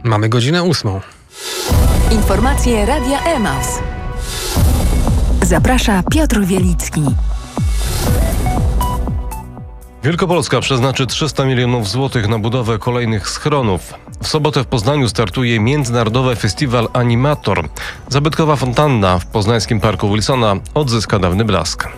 Mamy godzinę 8. Informacje Radia Emaus. Zaprasza Piotr Wielicki. Wielkopolska przeznaczy 300 milionów złotych na budowę kolejnych schronów. W sobotę w Poznaniu startuje Międzynarodowy Festiwal Animator. Zabytkowa fontanna w poznańskim Parku Wilsona odzyska dawny blask.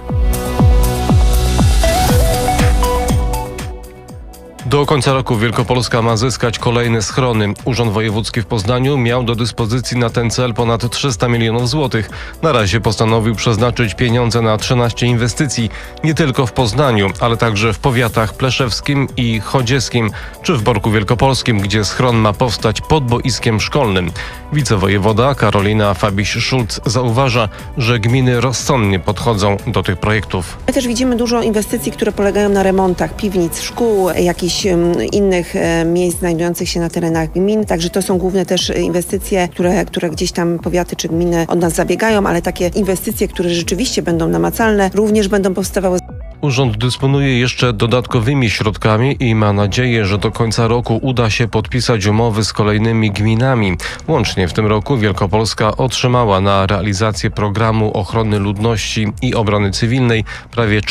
Do końca roku Wielkopolska ma zyskać kolejne schrony. Urząd Wojewódzki w Poznaniu miał do dyspozycji na ten cel ponad 300 milionów złotych. Na razie postanowił przeznaczyć pieniądze na 13 inwestycji, nie tylko w Poznaniu, ale także w powiatach pleszewskim i chodzieskim, czy w Borku Wielkopolskim, gdzie schron ma powstać pod boiskiem szkolnym. Wicewojewoda Karolina Fabiś-Szulc zauważa, że gminy rozsądnie podchodzą do tych projektów. My też widzimy dużo inwestycji, które polegają na remontach piwnic, szkół, jakichś innych miejsc znajdujących się na terenach gmin. Także to są główne też inwestycje, które gdzieś tam powiaty czy gminy od nas zabiegają, ale takie inwestycje, które rzeczywiście będą namacalne, również będą powstawały. Urząd dysponuje jeszcze dodatkowymi środkami i ma nadzieję, że do końca roku uda się podpisać umowy z kolejnymi gminami. Łącznie w tym roku Wielkopolska otrzymała na realizację programu ochrony ludności i obrony cywilnej prawie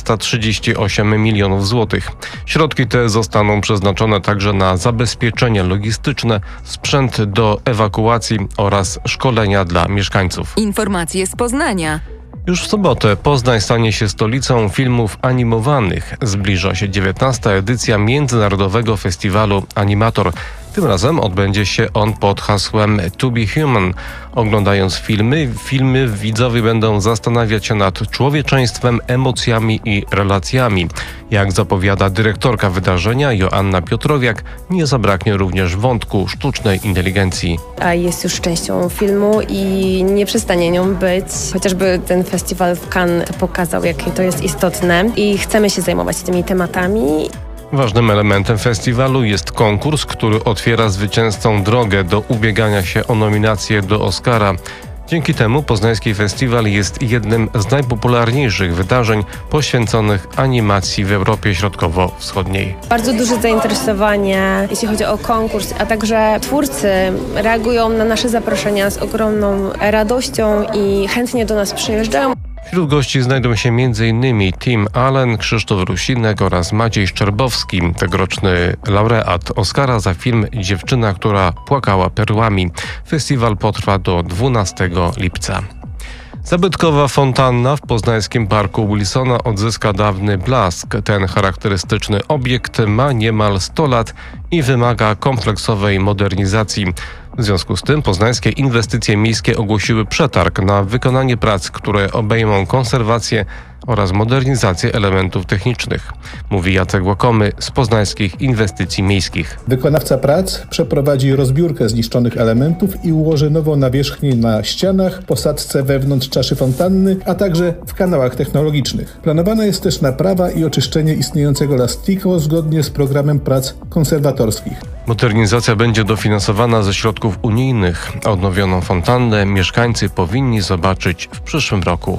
438 milionów złotych. Środki te zostaną przeznaczone także na zabezpieczenie logistyczne, sprzęt do ewakuacji oraz szkolenia dla mieszkańców. Informacje z Poznania. Już w sobotę Poznań stanie się stolicą filmów animowanych. Zbliża się 19. edycja Międzynarodowego Festiwalu Animator. Tym razem odbędzie się on pod hasłem To Be Human. Oglądając filmy widzowie będą zastanawiać się nad człowieczeństwem, emocjami i relacjami. Jak zapowiada dyrektorka wydarzenia Joanna Piotrowiak, nie zabraknie również wątku sztucznej inteligencji. A jest już częścią filmu i nie przestanie nią być. Chociażby ten festiwal w Cannes pokazał, jakie to jest istotne i chcemy się zajmować tymi tematami. Ważnym elementem festiwalu jest konkurs, który otwiera zwycięzcom drogę do ubiegania się o nominację do Oscara. Dzięki temu poznański festiwal jest jednym z najpopularniejszych wydarzeń poświęconych animacji w Europie Środkowo-Wschodniej. Bardzo duże zainteresowanie, jeśli chodzi o konkurs, a także twórcy reagują na nasze zaproszenia z ogromną radością i chętnie do nas przyjeżdżają. Wśród gości znajdą się m.in. Tim Allen, Krzysztof Rusinek oraz Maciej Szczerbowski, tegoroczny laureat Oscara za film Dziewczyna, która płakała perłami. Festiwal potrwa do 12 lipca. Zabytkowa fontanna w poznańskim Parku Wilsona odzyska dawny blask. Ten charakterystyczny obiekt ma niemal 100 lat i wymaga kompleksowej modernizacji. W związku z tym poznańskie inwestycje miejskie ogłosiły przetarg na wykonanie prac, które obejmą konserwację oraz modernizację elementów technicznych, mówi Jacek Łakomy z Poznańskich Inwestycji Miejskich. Wykonawca prac przeprowadzi rozbiórkę zniszczonych elementów i ułoży nową nawierzchnię na ścianach, posadzce wewnątrz czaszy fontanny, a także w kanałach technologicznych. Planowana jest też naprawa i oczyszczenie istniejącego lastiku zgodnie z programem prac konserwatorskich. Modernizacja będzie dofinansowana ze środków unijnych. Odnowioną fontannę mieszkańcy powinni zobaczyć w przyszłym roku.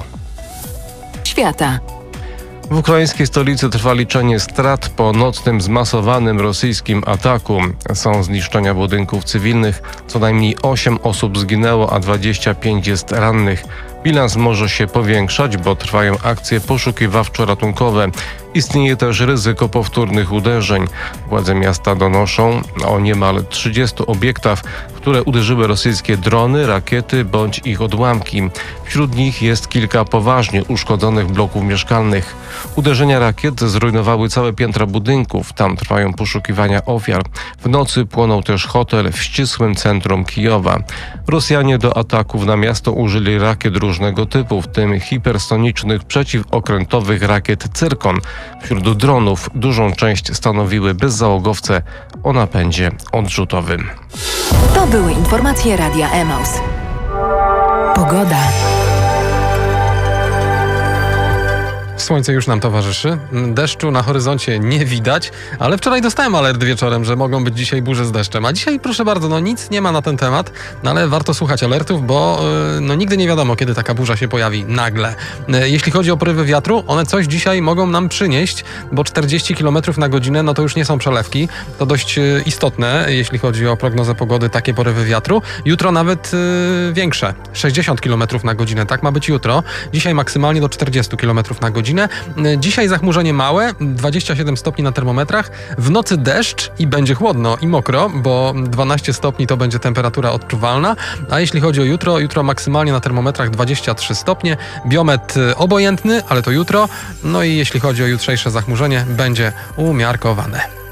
Świata. W ukraińskiej stolicy trwa liczenie strat po nocnym zmasowanym rosyjskim ataku. Są zniszczenia budynków cywilnych, co najmniej 8 osób zginęło, a 25 jest rannych. Bilans może się powiększać, bo trwają akcje poszukiwawczo-ratunkowe. Istnieje też ryzyko powtórnych uderzeń. Władze miasta donoszą o niemal 30 obiektach, w które uderzyły rosyjskie drony, rakiety bądź ich odłamki. Wśród nich jest kilka poważnie uszkodzonych bloków mieszkalnych. Uderzenia rakiet zrujnowały całe piętra budynków. Tam trwają poszukiwania ofiar. W nocy płonął też hotel w ścisłym centrum Kijowa. Rosjanie do ataków na miasto użyli rakiet różnego typu, w tym hipersonicznych przeciwokrętowych rakiet Cyrkon. Wśród dronów dużą część stanowiły bezzałogowce o napędzie odrzutowym. To były informacje Radia Emaus. Pogoda. Słońce już nam towarzyszy. Deszczu na horyzoncie nie widać, ale wczoraj dostałem alert wieczorem, że mogą być dzisiaj burze z deszczem. A dzisiaj, proszę bardzo, nic nie ma na ten temat, ale warto słuchać alertów, bo nigdy nie wiadomo, kiedy taka burza się pojawi nagle. Jeśli chodzi o porywy wiatru, one coś dzisiaj mogą nam przynieść, bo 40 km na godzinę, to już nie są przelewki. To dość istotne, jeśli chodzi o prognozę pogody, takie porywy wiatru. Jutro nawet większe, 60 km na godzinę. Tak ma być jutro. Dzisiaj maksymalnie do 40 km na godzinę. Dzisiaj zachmurzenie małe, 27 stopni na termometrach. W nocy deszcz i będzie chłodno i mokro, bo 12 stopni to będzie temperatura odczuwalna. A jeśli chodzi o jutro maksymalnie na termometrach 23 stopnie. Biometr obojętny, ale to jutro. I jeśli chodzi o jutrzejsze zachmurzenie, będzie umiarkowane.